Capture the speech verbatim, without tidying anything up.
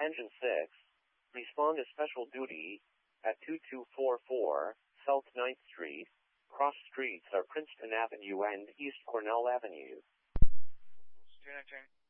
Engine six, respond to special duty at two two four four South ninth Street. Cross streets are Princeton Avenue and East Cornell Avenue. two nineteen.